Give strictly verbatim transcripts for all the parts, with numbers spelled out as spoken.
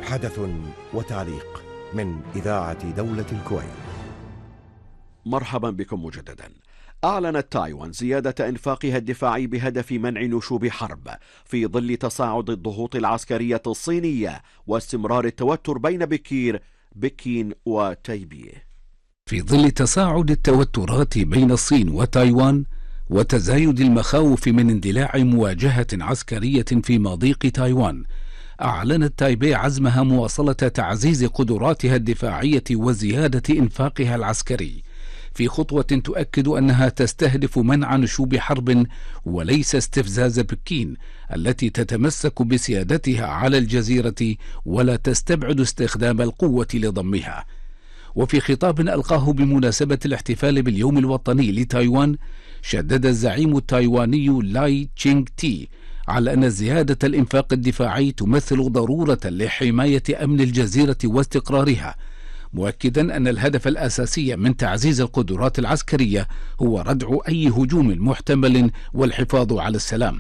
حدث وتعليق من إذاعة دولة الكويت. مرحبا بكم مجددا. أعلنت تايوان زيادة إنفاقها الدفاعي بهدف منع نشوب حرب في ظل تصاعد الضغوط العسكرية الصينية واستمرار التوتر بين بكير بكين وتايبيه. في ظل تصاعد التوترات بين الصين وتايوان وتزايد المخاوف من اندلاع مواجهة عسكرية في مضيق تايوان، أعلنت تايبيه عزمها مواصلة تعزيز قدراتها الدفاعية وزيادة إنفاقها العسكري، في خطوة تؤكد أنها تستهدف منع نشوب حرب وليس استفزاز بكين التي تتمسك بسيادتها على الجزيرة ولا تستبعد استخدام القوة لضمها. وفي خطاب ألقاه بمناسبة الاحتفال باليوم الوطني لتايوان، شدد الزعيم التايواني لاي تشينغ تي على أن زيادة الإنفاق الدفاعي تمثل ضرورة لحماية أمن الجزيرة واستقرارها، مؤكدا أن الهدف الأساسي من تعزيز القدرات العسكرية هو ردع أي هجوم محتمل والحفاظ على السلام.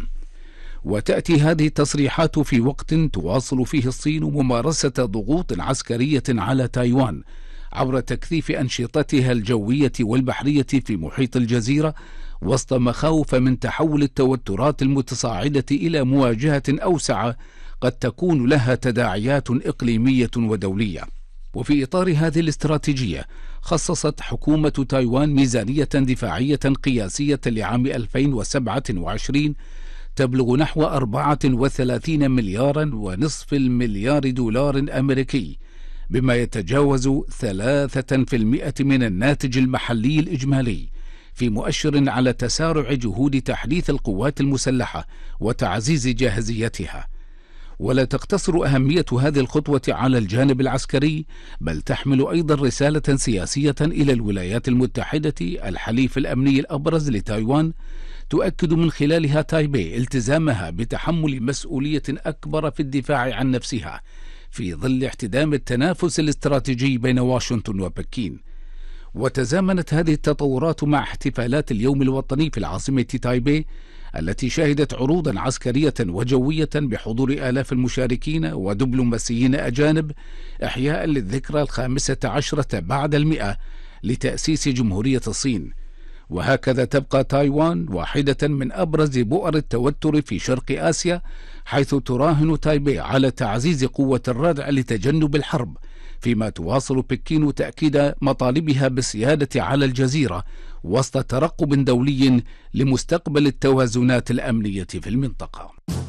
وتأتي هذه التصريحات في وقت تواصل فيه الصين ممارسة ضغوط عسكرية على تايوان عبر تكثيف أنشطتها الجوية والبحرية في محيط الجزيرة، وسط مخاوف من تحول التوترات المتصاعدة إلى مواجهة أوسع قد تكون لها تداعيات إقليمية ودولية. وفي إطار هذه الاستراتيجية، خصصت حكومة تايوان ميزانية دفاعية قياسية لعام ألفين وسبعة وعشرين تبلغ نحو أربعة وثلاثين مليارا ونصف المليار دولار أمريكي، بما يتجاوز ثلاثة في المئة من الناتج المحلي الإجمالي، في مؤشر على تسارع جهود تحديث القوات المسلحة وتعزيز جاهزيتها. ولا تقتصر أهمية هذه الخطوة على الجانب العسكري، بل تحمل أيضا رسالة سياسية إلى الولايات المتحدة الحليف الأمني الأبرز لتايوان، تؤكد من خلالها تايبيه التزامها بتحمل مسؤولية أكبر في الدفاع عن نفسها في ظل احتدام التنافس الاستراتيجي بين واشنطن وبكين. وتزامنت هذه التطورات مع احتفالات اليوم الوطني في العاصمة تايبيه التي شهدت عروضا عسكرية وجوية بحضور آلاف المشاركين ودبلوماسيين أجانب، إحياء للذكرى الخامسة عشرة بعد المئة لتأسيس جمهورية الصين. وهكذا تبقى تايوان واحدة من أبرز بؤر التوتر في شرق آسيا، حيث تراهن تايبيه على تعزيز قوة الردع لتجنب الحرب، فيما تواصل بكين تأكيد مطالبها بالسيادة على الجزيرة وسط ترقب دولي لمستقبل التوازنات الأمنية في المنطقة.